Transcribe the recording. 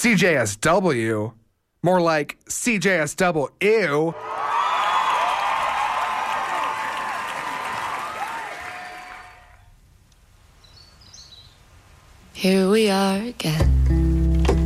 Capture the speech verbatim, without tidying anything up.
C J S W. More like C J S double ew. Here we are again,